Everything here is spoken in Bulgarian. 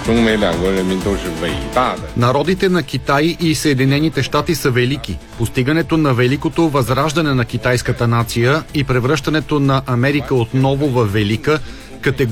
Народите на Китай и Съединените щати са велики. Постигането на великото възраждане на китайската нация и превръщането на Америка отново във велика,